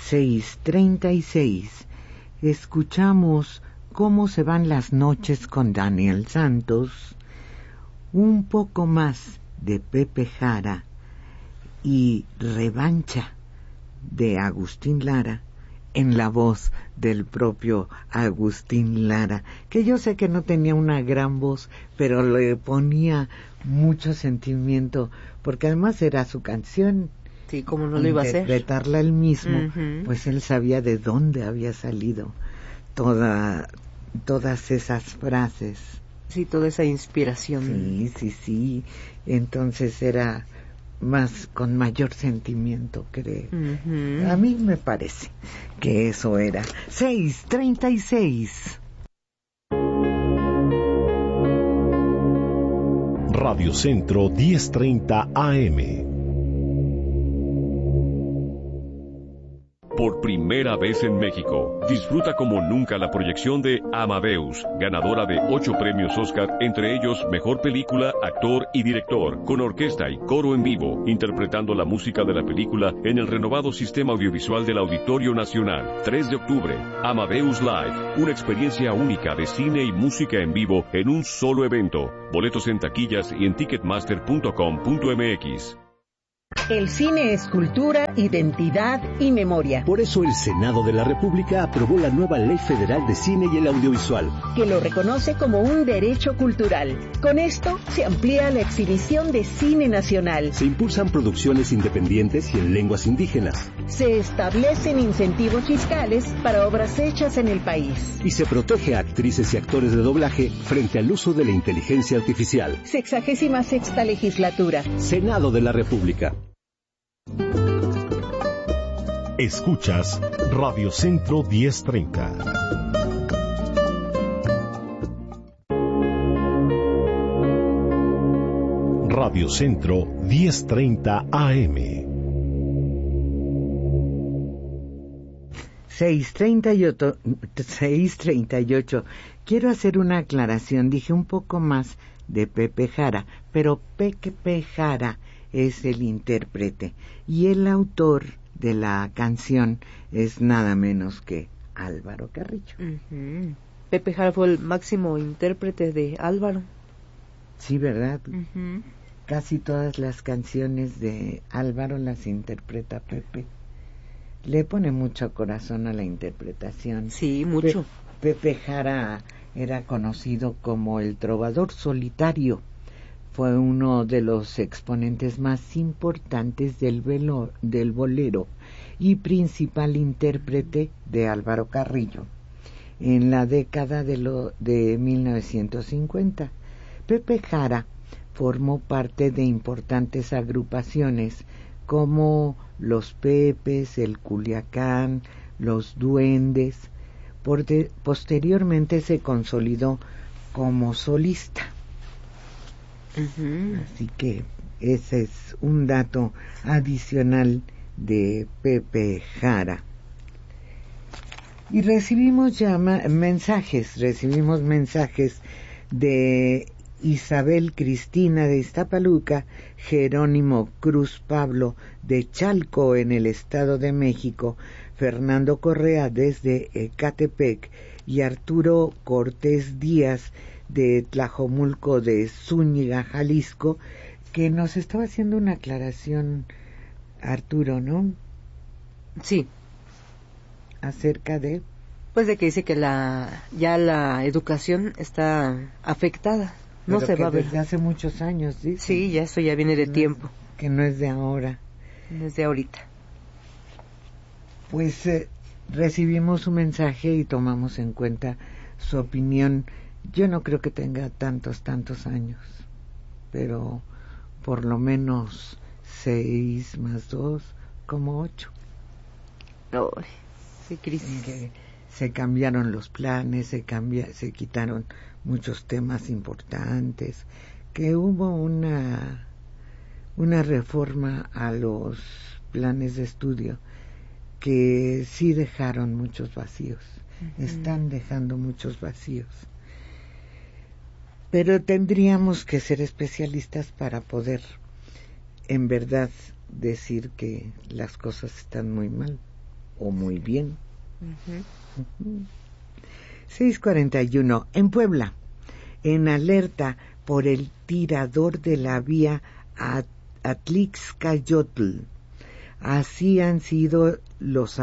6:36. Escuchamos Cómo se van las noches con Daniel Santos, un poco más de Pepe Jara y Revancha de Agustín Lara, en la voz del propio Agustín Lara, que yo sé que no tenía una gran voz, pero le ponía mucho sentimiento, porque además era su canción. Sí, como no lo iba a hacer. Interpretarla él mismo, Uh-huh. pues él sabía de dónde había salido todas esas frases. Sí, toda esa inspiración. Sí. Entonces era con mayor sentimiento, creo. Uh-huh. A mí me parece que eso era. 6:36. Radio Centro 10:30 AM. Por primera vez en México, disfruta como nunca la proyección de Amadeus, ganadora de 8 premios Oscar, entre ellos Mejor Película, Actor y Director, con orquesta y coro en vivo, interpretando la música de la película en el renovado sistema audiovisual del Auditorio Nacional. 3 de octubre, Amadeus Live, una experiencia única de cine y música en vivo en un solo evento. Boletos en taquillas y en ticketmaster.com.mx. El cine es cultura, identidad y memoria. Por eso el Senado de la República aprobó la nueva Ley Federal de Cine y el Audiovisual, que lo reconoce como un derecho cultural. Con esto se amplía la exhibición de cine nacional. Se impulsan producciones independientes y en lenguas indígenas. Se establecen incentivos fiscales para obras hechas en el país. Y se protege a actrices y actores de doblaje frente al uso de la inteligencia artificial. 66ª legislatura. Senado de la República. Escuchas Radio Centro 10:30. Radio Centro 10:30 AM. 6:38. Quiero hacer una aclaración. Dije un poco más de Pepe Jara, pero Pepe Jara es el intérprete y el autor de la canción es nada menos que Álvaro Carrillo. Uh-huh. Pepe Jara fue el máximo intérprete de Álvaro. Sí, ¿verdad? Uh-huh. Casi todas las canciones de Álvaro las interpreta Pepe. Le pone mucho corazón a la interpretación. Sí, mucho. Pepe Jara era conocido como el trovador solitario. Fue uno de los exponentes más importantes del bolero y principal intérprete de Álvaro Carrillo. En la década de 1950, Pepe Jara formó parte de importantes agrupaciones como Los Pepes, el Culiacán, Los Duendes. Posteriormente se consolidó como solista. Uh-huh. Así que ese es un dato adicional de Pepe Jara. Y recibimos mensajes de Isabel Cristina de Iztapaluca, Jerónimo Cruz Pablo de Chalco en el Estado de México, Fernando Correa desde Ecatepec y Arturo Cortés Díaz de Tlajomulco de Zúñiga, Jalisco, que nos estaba haciendo una aclaración, Arturo, ¿no? Sí. Acerca de... Pues de que dice que ya la educación está afectada. No se va a ver. Desde hace muchos años, dice. Sí, ya eso ya viene de tiempo. Que no es de ahora. No es de ahorita. Pues recibimos su mensaje y tomamos en cuenta su opinión. Yo no creo que tenga tantos años, pero por lo menos 6 más 2, como 8. Oh, qué crisis. Que se cambiaron los planes, se quitaron muchos temas importantes, que hubo una reforma a los planes de estudio que sí dejaron muchos vacíos. Uh-huh. Están dejando muchos vacíos. Pero tendríamos que ser especialistas para poder, en verdad, decir que las cosas están muy mal. o muy bien. 6:41. En Puebla, en alerta por el tirador de la vía Atlixcayotl. Así han sido los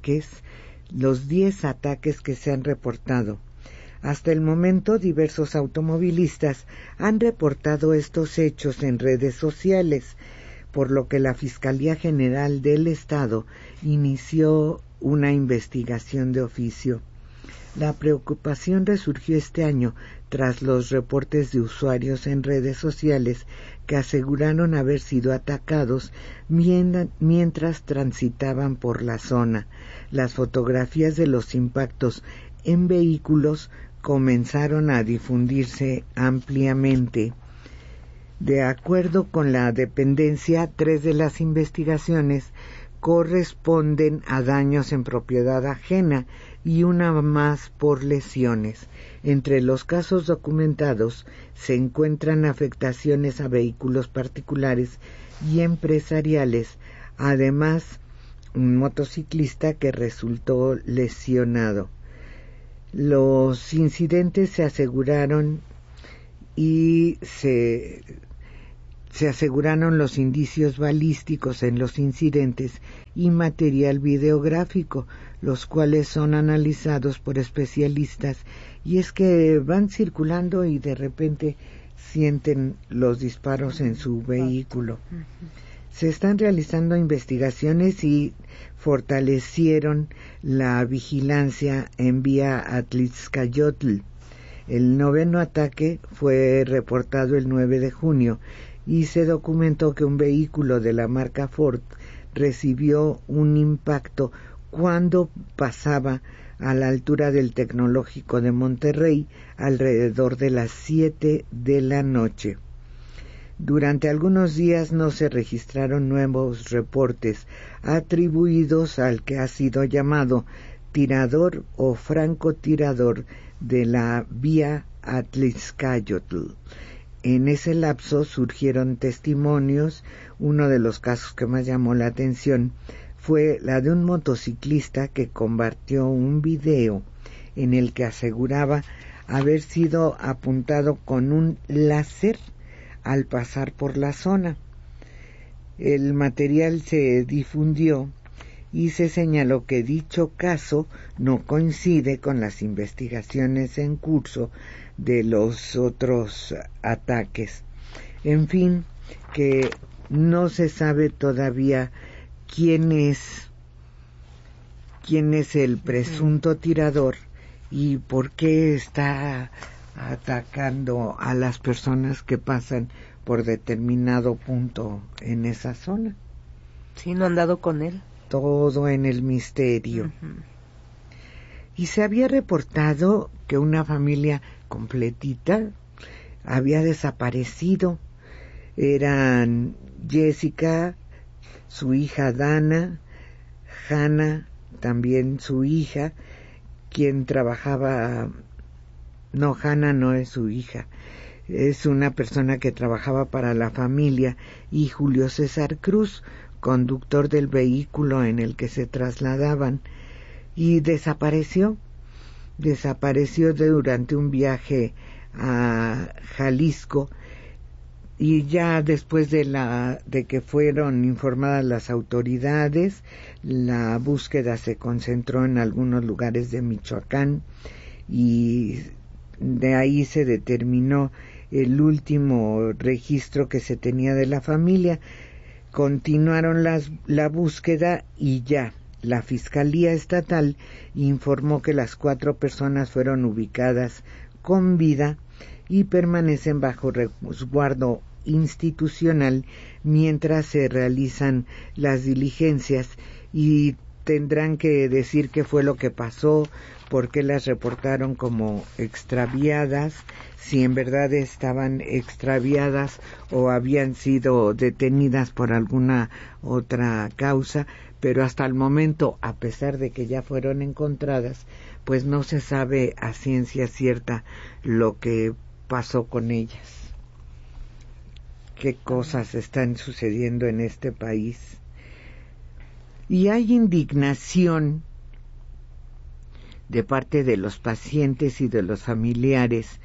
10 ataques que se han reportado. Hasta el momento, diversos automovilistas han reportado estos hechos en redes sociales, por lo que la Fiscalía General del Estado inició una investigación de oficio. La preocupación resurgió este año tras los reportes de usuarios en redes sociales que aseguraron haber sido atacados mientras transitaban por la zona. Las fotografías de los impactos en vehículos comenzaron a difundirse ampliamente. De acuerdo con la dependencia, 3 de las investigaciones corresponden a daños en propiedad ajena y una más por lesiones. Entre los casos documentados se encuentran afectaciones a vehículos particulares y empresariales, además un motociclista que resultó lesionado. Los incidentes se aseguraron y se aseguraron los indicios balísticos en los incidentes y material videográfico, los cuales son analizados por especialistas, y es que van circulando y de repente sienten los disparos en su vehículo. Se están realizando investigaciones y fortalecieron la vigilancia en vía Atlixcayotl. El 9º ataque fue reportado el 9 de junio y se documentó que un vehículo de la marca Ford recibió un impacto cuando pasaba a la altura del Tecnológico de Monterrey alrededor de las 7 de la noche. Durante algunos días no se registraron nuevos reportes atribuidos al que ha sido llamado tirador o francotirador de la vía Atlixcayotl. En ese lapso surgieron testimonios. Uno de los casos que más llamó la atención fue la de un motociclista que compartió un video en el que aseguraba haber sido apuntado con un láser al pasar por la zona. El material se difundió y se señaló que dicho caso no coincide con las investigaciones en curso de los otros ataques. En fin, que no se sabe todavía quién es el presunto tirador y por qué está atacando a las personas que pasan por determinado punto en esa zona. Sí, no han dado con él. Todo en el misterio. Y se había reportado que una familia completita había desaparecido. Eran Jessica, su hija Dana, Hannah, también su hija, quien trabajaba... No, Hannah no es su hija, es una persona que trabajaba para la familia, y Julio César Cruz, conductor del vehículo en el que se trasladaban, y desapareció durante un viaje a Jalisco, y ya después de que fueron informadas las autoridades, la búsqueda se concentró en algunos lugares de Michoacán y de ahí se determinó el último registro que se tenía de la familia. Continuaron la búsqueda y ya la Fiscalía Estatal informó que las 4 personas fueron ubicadas con vida y permanecen bajo resguardo institucional mientras se realizan las diligencias, y tendrán que decir qué fue lo que pasó, por qué las reportaron como extraviadas, si en verdad estaban extraviadas o habían sido detenidas por alguna otra causa, pero hasta el momento, a pesar de que ya fueron encontradas, pues no se sabe a ciencia cierta lo que pasó con ellas. Qué cosas están sucediendo en este país. Y hay indignación de parte de los pacientes y de los familiares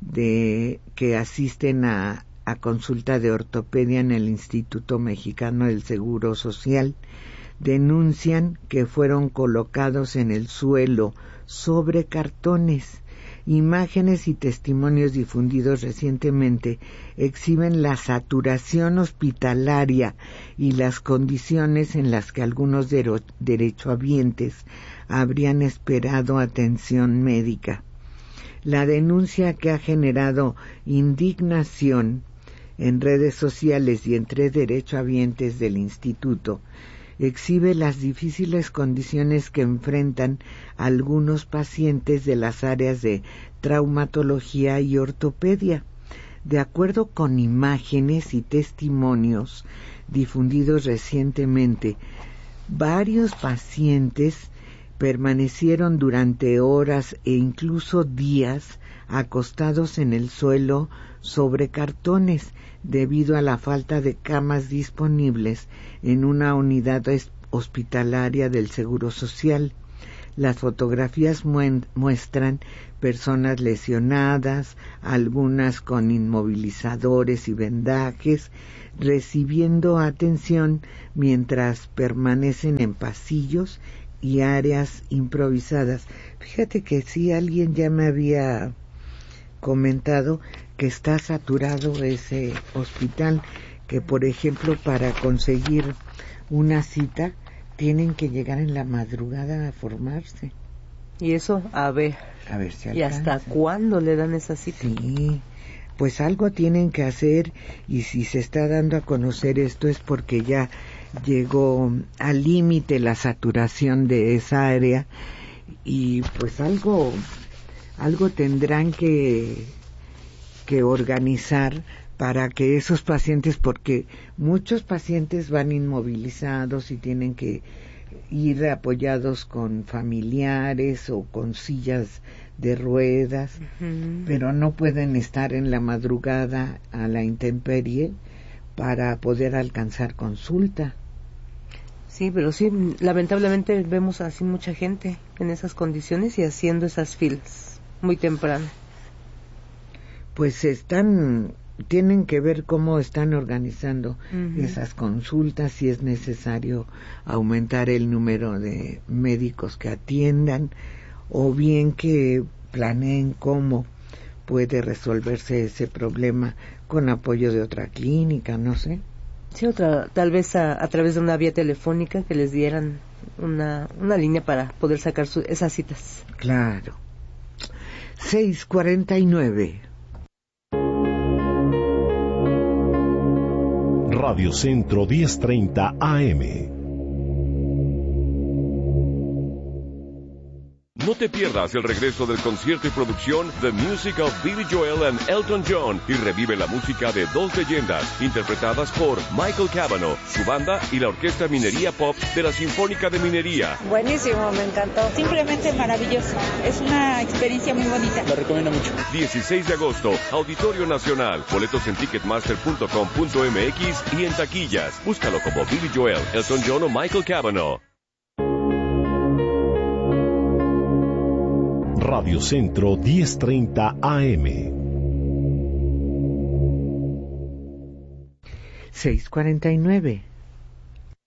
que asisten a consulta de ortopedia en el Instituto Mexicano del Seguro Social. Denuncian que fueron colocados en el suelo sobre cartones. Imágenes y testimonios difundidos recientemente exhiben la saturación hospitalaria y las condiciones en las que algunos derechohabientes habrían esperado atención médica. La denuncia, que ha generado indignación en redes sociales y entre derechohabientes del instituto, exhibe las difíciles condiciones que enfrentan algunos pacientes de las áreas de traumatología y ortopedia. De acuerdo con imágenes y testimonios difundidos recientemente, varios pacientes permanecieron durante horas e incluso días acostados en el suelo sobre cartones debido a la falta de camas disponibles en una unidad hospitalaria del Seguro Social. Las fotografías muestran personas lesionadas, algunas con inmovilizadores y vendajes, recibiendo atención mientras permanecen en pasillos y áreas improvisadas. Fíjate que sí, alguien ya me había comentado que está saturado ese hospital, que por ejemplo para conseguir una cita tienen que llegar en la madrugada a formarse. Y eso, a ver si ¿y hasta cuándo le dan esa cita? Sí, pues algo tienen que hacer, y si se está dando a conocer esto es porque ya llegó al límite la saturación de esa área, y pues algo tendrán que organizar para que esos pacientes, porque muchos pacientes van inmovilizados y tienen que ir apoyados con familiares o con sillas de ruedas, pero no pueden estar en la madrugada a la intemperie para poder alcanzar consulta. Sí, pero sí, lamentablemente vemos así mucha gente en esas condiciones y haciendo esas filas muy temprano. Pues tienen que ver cómo están organizando esas consultas, si es necesario aumentar el número de médicos que atiendan, o bien que planeen cómo puede resolverse ese problema con apoyo de otra clínica, no sé. Sí, tal vez a través de una vía telefónica que les dieran una línea para poder sacar esas citas. Claro. 6:49. Radio Centro 1030 AM. No te pierdas el regreso del concierto y producción The Music of Billy Joel and Elton John, y revive la música de dos leyendas interpretadas por Michael Cavanaugh, su banda y la Orquesta Minería Pop de la Sinfónica de Minería. Buenísimo, me encantó. Simplemente maravilloso. Es una experiencia muy bonita. Lo recomiendo mucho. 16 de agosto, Auditorio Nacional. Boletos en ticketmaster.com.mx y en taquillas. Búscalo como Billy Joel, Elton John o Michael Cavanaugh. Radio Centro 1030 AM. 6:49.